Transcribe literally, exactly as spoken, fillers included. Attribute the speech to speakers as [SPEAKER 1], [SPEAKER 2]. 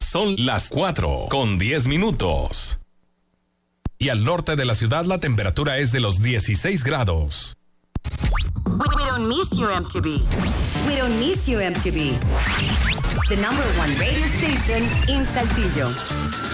[SPEAKER 1] Son las cuatro con diez minutos. Y al norte de la ciudad la temperatura es de los dieciséis grados.
[SPEAKER 2] We, we don't miss you, M T V.
[SPEAKER 3] We don't miss you, M T V. The number one radio station in Saltillo.